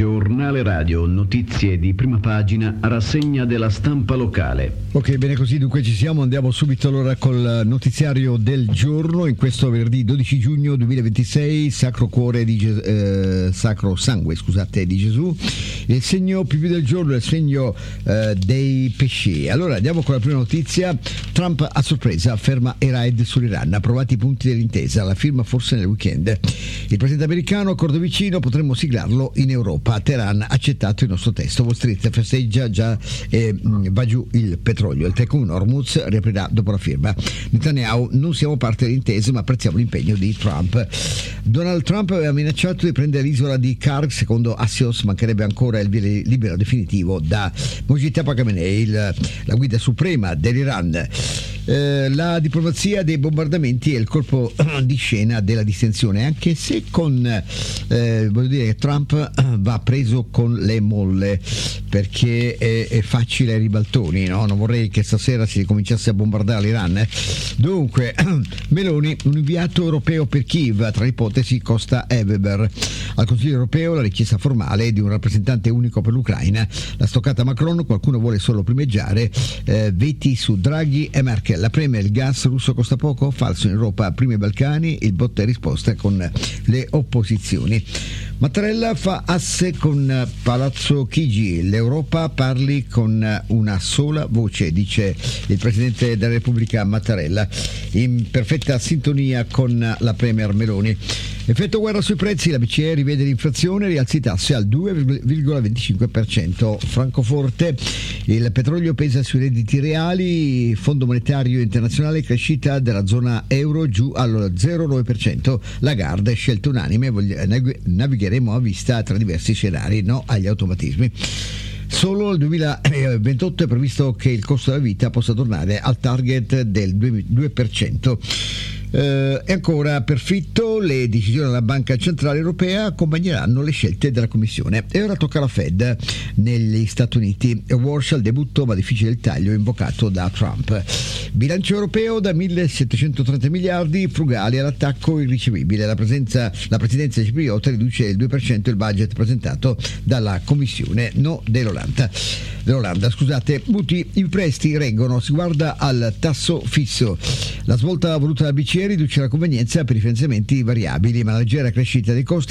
Giornale radio, notizie di prima pagina, rassegna della stampa locale. Ok, bene così, dunque ci siamo, andiamo subito allora col notiziario del giorno. In questo venerdì 12 giugno 2026, Sacro Cuore di Sacro Sangue, di Gesù. Il segno più del giorno è il segno dei pesci. Allora andiamo con la prima notizia. Trump a sorpresa ferma i raid sull'Iran, approvati i punti dell'intesa, la firma forse nel weekend. Il presidente americano, accordo vicino, potremmo siglarlo in Europa. Teheran ha accettato il nostro testo. Wall Street festeggia già e va giù il petrolio. Il Tycoon Hormuz riaprirà dopo la firma. Netanyahu: non siamo parte dell'intesa ma apprezziamo l'impegno di Trump. Donald Trump aveva minacciato di prendere l'isola di Karg. Secondo Axios mancherebbe ancora il via libera definitivo da Mojtaba Khamenei, la guida suprema dell'Iran. La diplomazia dei bombardamenti è il colpo di scena della distensione, anche se voglio dire che Trump va preso con le molle, perché è facile ai ribaltoni, no? Non vorrei che stasera si cominciasse a bombardare l'Iran. Dunque, Meloni: un inviato europeo per Kiev, tra le ipotesi Costa e Weber. Al Consiglio europeo la richiesta formale di un rappresentante unico per l'Ucraina. La stoccata Macron: qualcuno vuole solo primeggiare, veti su Draghi e Merkel. La premier: il gas russo costa poco, falso in Europa, prima i Balcani, il botta e risposta con le opposizioni. Mattarella fa asse con Palazzo Chigi, l'Europa parli con una sola voce, dice il Presidente della Repubblica Mattarella, in perfetta sintonia con la premier Meloni. Effetto guerra sui prezzi, la BCE rivede l'inflazione, rialza i tassi al 2,25%. Francoforte: il petrolio pesa sui redditi reali, Fondo Monetario Internazionale, crescita della zona euro giù al 0,9%. Lagarde: scelta unanime, navigheremo a vista tra diversi scenari, no agli automatismi. Solo nel 2028 è previsto che il costo della vita possa tornare al target del 2%. E ancora per Fitto: le decisioni della Banca Centrale Europea accompagneranno le scelte della Commissione. E ora tocca alla Fed negli Stati Uniti. Walsh al debutto, ma difficile il taglio invocato da Trump. Bilancio europeo da 1.730 miliardi, frugale all'attacco irricevibile. La presidenza cipriota riduce il 2% il budget presentato dalla Commissione dell'Olanda. Mutui, i prestiti reggono, si guarda al tasso fisso. La svolta voluta dalla BCE riduce la convenienza per i finanziamenti variabili, ma la leggera crescita dei costi